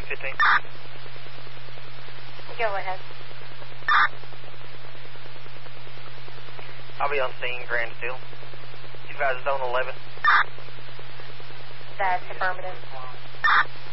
215. Go ahead. I'll be on scene, Grand Steel. You guys zone 11. That's affirmative.